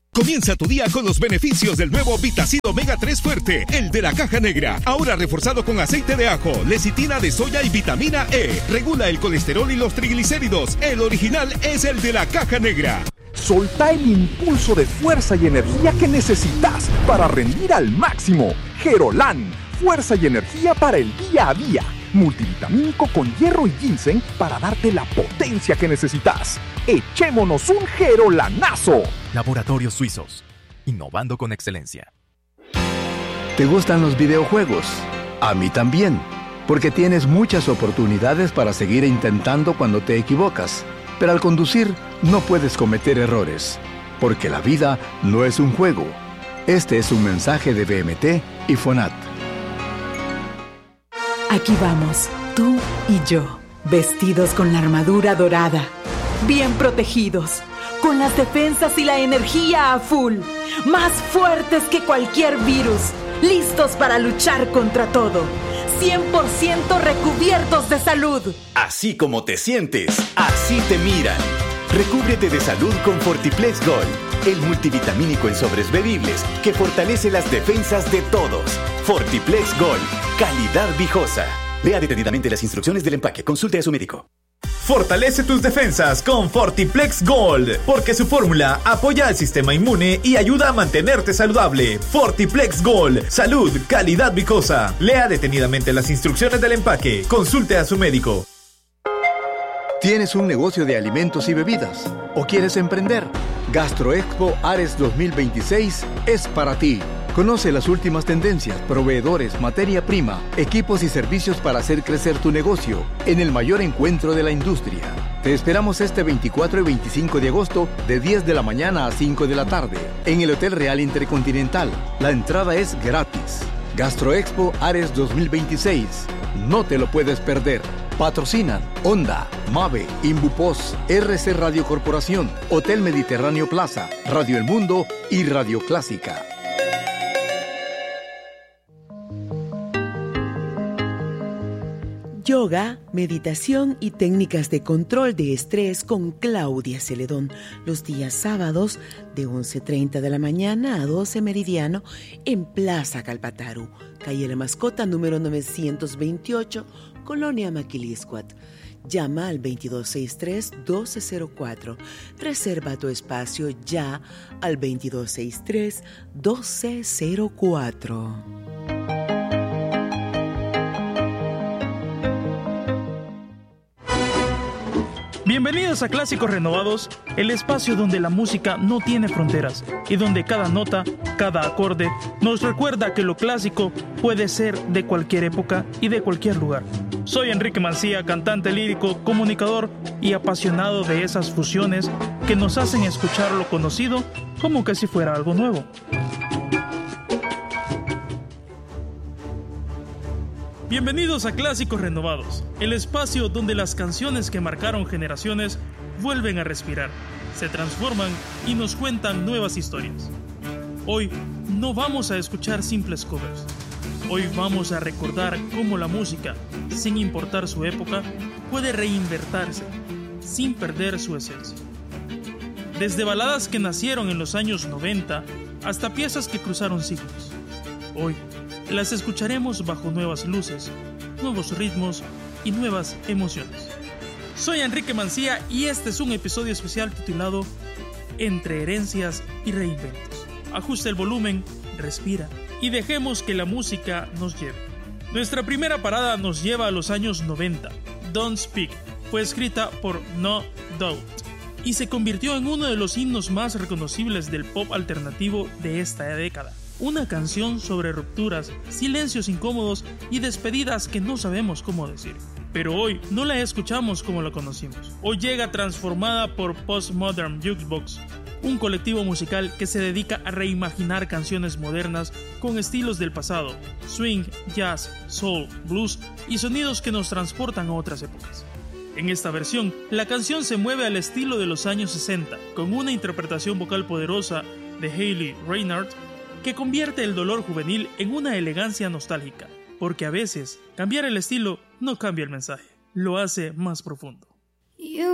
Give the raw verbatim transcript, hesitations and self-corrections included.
Comienza tu día con los beneficios del nuevo Vitacid Omega tres Fuerte, el de la caja negra. Ahora reforzado con aceite de ajo, lecitina de soya y vitamina E. Regula el colesterol y los triglicéridos. El original es el de la caja negra. Solta el impulso de fuerza y energía que necesitas para rendir al máximo. Gerolan, fuerza y energía para el día a día. Multivitamínico con hierro y ginseng para darte la potencia que necesitas. ¡Echémonos un Gerolanazo! Laboratorios Suizos, innovando con excelencia. ¿Te gustan los videojuegos? A mí también, porque tienes muchas oportunidades para seguir intentando cuando te equivocas. Pero al conducir, no puedes cometer errores, porque la vida no es un juego. Este es un mensaje de B M T y FONAT. Aquí vamos, tú y yo, vestidos con la armadura dorada, bien protegidos, con las defensas y la energía a full, más fuertes que cualquier virus, listos para luchar contra todo, cien por ciento recubiertos de salud. Así como te sientes, así te miran. Recúbrete de salud con Fortiplex Gold, el multivitamínico en sobres bebibles que fortalece las defensas de todos. Fortiplex Gold, calidad viejosa. Lea detenidamente las instrucciones del empaque. Consulte a su médico. Fortalece tus defensas con Fortiplex Gold, porque su fórmula apoya al sistema inmune y ayuda a mantenerte saludable. Fortiplex Gold, salud, calidad viejosa. Lea detenidamente las instrucciones del empaque. Consulte a su médico. ¿Tienes un negocio de alimentos y bebidas? ¿O quieres emprender? Gastroexpo Ares dos mil veintiséis es para ti. Conoce las últimas tendencias, proveedores, materia prima, equipos y servicios para hacer crecer tu negocio en el mayor encuentro de la industria. Te esperamos este veinticuatro y veinticinco de agosto de diez de la mañana a cinco de la tarde en el Hotel Real Intercontinental. La entrada es gratis. Gastroexpo Ares dos mil veintiséis. No te lo puedes perder. Patrocinan Honda, Mave, Imbupos, R C Radio Corporación, Hotel Mediterráneo Plaza, Radio El Mundo y Radio Clásica. Yoga, meditación y técnicas de control de estrés con Claudia Celedón, los días sábados de once treinta de la mañana a doce meridiano en Plaza Calpataru, calle La Mascota número novecientos veintiocho, Colonia Maquiliscuat. Llama al veintidós sesenta y tres, doce cero cuatro. Reserva tu espacio ya al veintidós sesenta y tres, doce cero cuatro. Bienvenidos a Clásicos Renovados, el espacio donde la música no tiene fronteras y donde cada nota, cada acorde nos recuerda que lo clásico puede ser de cualquier época y de cualquier lugar. Soy Enrique Mancía, cantante lírico, comunicador y apasionado de esas fusiones que nos hacen escuchar lo conocido como que si fuera algo nuevo. Bienvenidos a Clásicos Renovados, el espacio donde las canciones que marcaron generaciones vuelven a respirar, se transforman y nos cuentan nuevas historias. Hoy no vamos a escuchar simples covers. Hoy vamos a recordar cómo la música, sin importar su época, puede reinventarse, sin perder su esencia. Desde baladas que nacieron en los años noventa hasta piezas que cruzaron siglos. Hoy las escucharemos bajo nuevas luces, nuevos ritmos y nuevas emociones. Soy Enrique Mancía y este es un episodio especial titulado Entre herencias y reinventos. Ajusta el volumen, respira y dejemos que la música nos lleve. Nuestra primera parada nos lleva a los años noventa. Don't Speak fue escrita por No Doubt y se convirtió en uno de los himnos más reconocibles del pop alternativo de esta década. Una canción sobre rupturas, silencios incómodos y despedidas que no sabemos cómo decir. Pero hoy no la escuchamos como la conocimos. Hoy llega transformada por Postmodern Jukebox, un colectivo musical que se dedica a reimaginar canciones modernas con estilos del pasado, swing, jazz, soul, blues y sonidos que nos transportan a otras épocas. En esta versión, la canción se mueve al estilo de los años sesenta, con una interpretación vocal poderosa de Hayley Reinhardt que convierte el dolor juvenil en una elegancia nostálgica, porque a veces cambiar el estilo no cambia el mensaje, lo hace más profundo.